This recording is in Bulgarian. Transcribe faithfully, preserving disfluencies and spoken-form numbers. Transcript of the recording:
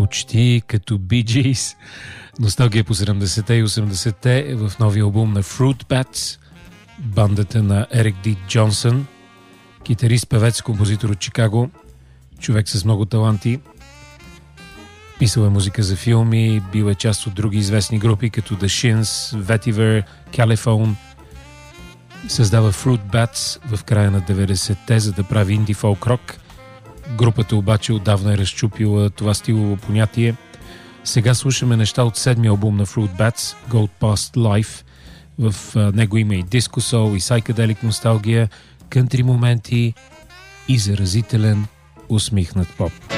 почти като Bee Gees. Носталгия по седемдесетте и осемдесетте в новия албум на Fruit Bats, бандата на Ерик Ди Джонсън, китарист, певец, композитор от Чикаго, човек с много таланти. Писал е музика за филми, бил е част от други известни групи, като The Shins, Vetiver, Caliphone. Създава Fruit Bats в края на деветдесетте, за да прави инди фолк рок. Групата обаче отдавна е разчупила това стилово понятие. Сега слушаме неща от седмия албум на Fruit Bats, Gold Past Life. В него има и диско сол, и сайкаделик носталгия, кънтри моменти и заразителен усмихнат поп.